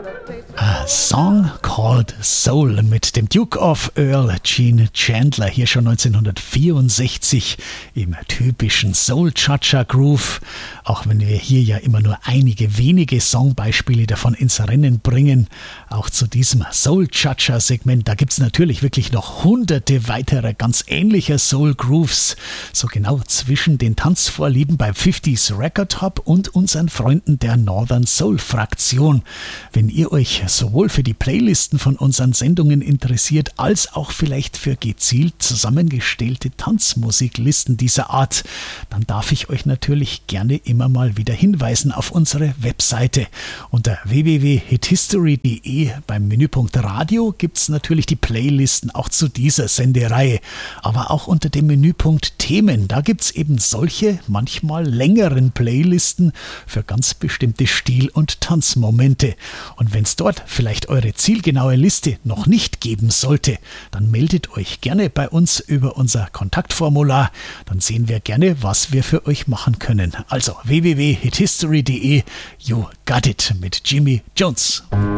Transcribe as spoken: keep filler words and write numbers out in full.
A Song Called Soul mit dem Duke of Earl Gene Chandler, hier schon neunzehnhundertvierundsechzig im typischen Soul-Cha-Cha-Groove. Auch wenn wir hier ja immer nur einige wenige Songbeispiele davon ins Rennen bringen, auch zu diesem Soul-Cha-Cha-Segment, da gibt es natürlich wirklich noch hunderte weiterer ganz ähnlicher Soul-Grooves, so genau zwischen den Tanzvorlieben bei fünfziger Record Hop und unseren Freunden der Northern Soul-Fraktion. Wenn ihr euch sowohl für die Playlisten von unseren Sendungen interessiert, als auch vielleicht für gezielt zusammengestellte Tanzmusiklisten dieser Art, dann darf ich euch natürlich gerne immer mal wieder hinweisen auf unsere Webseite. Unter w w w punkt hithistory punkt d e beim Menüpunkt Radio gibt es natürlich die Playlisten auch zu dieser Sendereihe. Aber auch unter dem Menüpunkt Themen, da gibt es eben solche, manchmal längeren Playlisten für ganz bestimmte Stil- und Tanzmomente. Und wenn es dort vielleicht eure zielgenaue Liste noch nicht geben sollte, dann meldet euch gerne bei uns über unser Kontaktformular. Dann sehen wir gerne, was wir für euch machen können. Also w w w punkt hithistory punkt d e, you got it mit Jimmy Jones.